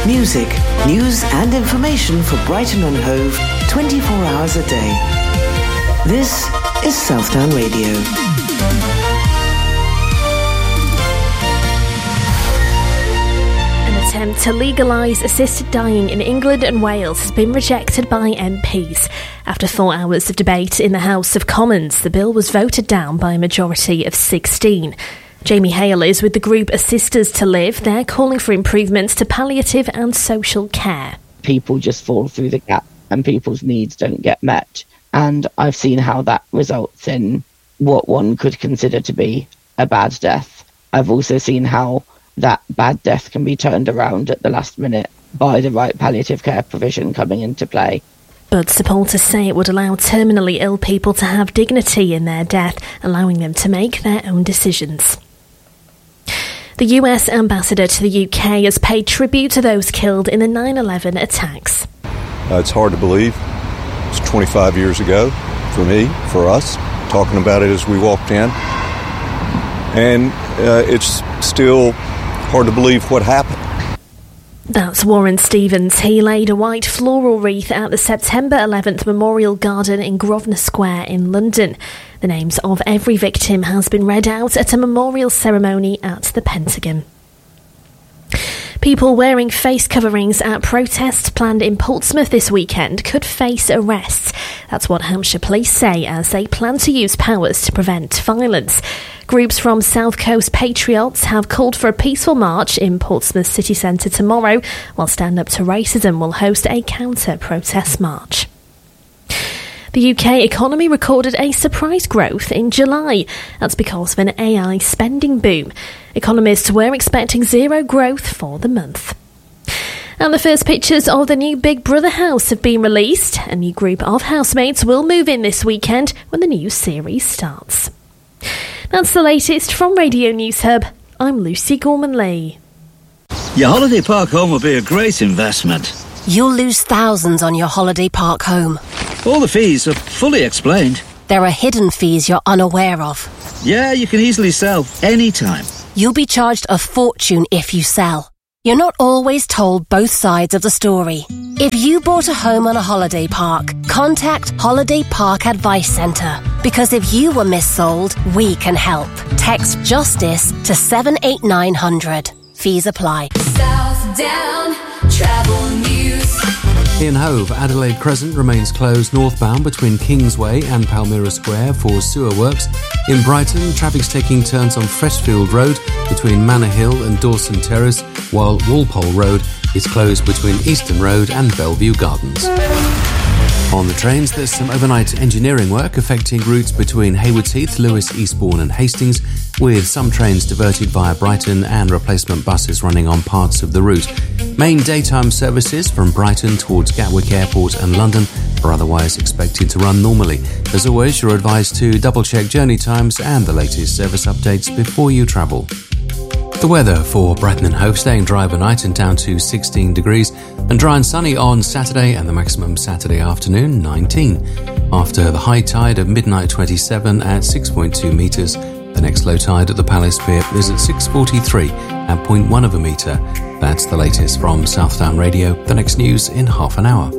Music, news and information for Brighton and Hove 24 hours a day. This is Southdown Radio. An attempt to legalise assisted dying in England and Wales has been rejected by MPs. After 4 hours of debate in the House of Commons, the bill was voted down by a majority of 16. Jamie Hale is with the group Assisters to Live. They're calling for improvements to palliative and social care. People just fall through the gap and people's needs don't get met. And I've seen how that results in what one could consider to be a bad death. I've also seen how that bad death can be turned around at the last minute by the right palliative care provision coming into play. But supporters say it would allow terminally ill people to have dignity in their death, allowing them to make their own decisions. The US ambassador to the UK has paid tribute to those killed in the 9/11 attacks. It's hard to believe. It's 25 years ago for me, for us, talking about it as we walked in. And it's still hard to believe what happened. That's Warren Stevens. He laid a white floral wreath at the September 11th Memorial Garden in Grosvenor Square in London. The names of every victim has been read out at a memorial ceremony at the Pentagon. People wearing face coverings at protests planned in Portsmouth this weekend could face arrests. That's what Hampshire Police say as they plan to use powers to prevent violence. Groups from South Coast Patriots have called for a peaceful march in Portsmouth city centre tomorrow, while Stand Up to Racism will host a counter-protest march. The UK economy recorded a surprise growth in July. That's because of an AI spending boom. Economists were expecting zero growth for the month. And the first pictures of the new Big Brother house have been released. A new group of housemates will move in this weekend when the new series starts. That's the latest from Radio News Hub. I'm Lucy Gorman-Lee. Your holiday park home will be a great investment. You'll lose thousands on your holiday park home. All the fees are fully explained. There are hidden fees you're unaware of. Yeah, you can easily sell anytime. You'll be charged a fortune if you sell. You're not always told both sides of the story. If you bought a home on a holiday park, contact Holiday Park Advice Centre. Because if you were missold, we can help. Text JUSTICE to 78900. Fees apply. Southdown Travel News. In Hove, Adelaide Crescent remains closed northbound between Kingsway and Palmyra Square for sewer works. In Brighton, traffic's taking turns on Freshfield Road between Manor Hill and Dawson Terrace, while Walpole Road is closed between Easton Road and Bellevue Gardens. On the trains, there's some overnight engineering work affecting routes between Haywards Heath, Lewes, Eastbourne and Hastings, with some trains diverted via Brighton and replacement buses running on parts of the route. Main daytime services from Brighton towards Gatwick Airport and London are otherwise expected to run normally. As always, you're advised to double-check journey times and the latest service updates before you travel. The weather for Brighton and Hove, staying dry overnight and down to 16 degrees, and dry and sunny on Saturday, and the maximum Saturday afternoon 19. After the high tide of midnight 27 at 6.2 metres, the next low tide at the Palace Pier is at 6:43 at 0.1 of a metre. That's the latest from Southdown Radio. The next news in half an hour.